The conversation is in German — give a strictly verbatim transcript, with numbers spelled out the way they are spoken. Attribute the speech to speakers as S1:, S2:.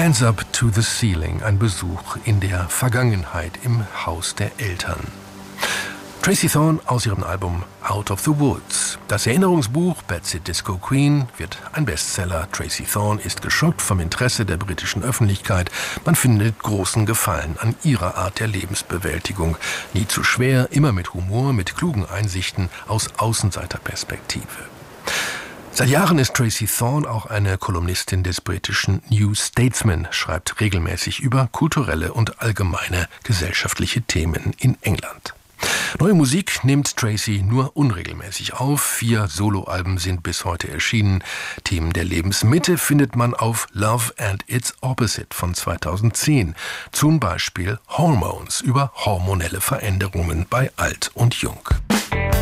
S1: Hands Up to the Ceiling, ein Besuch in der Vergangenheit im Haus der Eltern. Tracey Thorn aus ihrem Album Out of the Woods. Das Erinnerungsbuch Bad Seed Disco Queen wird ein Bestseller. Tracey Thorn ist geschockt vom Interesse der britischen Öffentlichkeit. Man findet großen Gefallen an ihrer Art der Lebensbewältigung. Nie zu schwer, immer mit Humor, mit klugen Einsichten aus Außenseiterperspektive. Seit Jahren ist Tracey Thorn auch eine Kolumnistin des britischen New Statesman, schreibt regelmäßig über kulturelle und allgemeine gesellschaftliche Themen in England. Neue Musik nimmt Tracey nur unregelmäßig auf. Vier Soloalben sind bis heute erschienen. Themen der Lebensmitte findet man auf Love and Its Opposite von zweitausendzehn. Zum Beispiel Hormones über hormonelle Veränderungen bei Alt und Jung.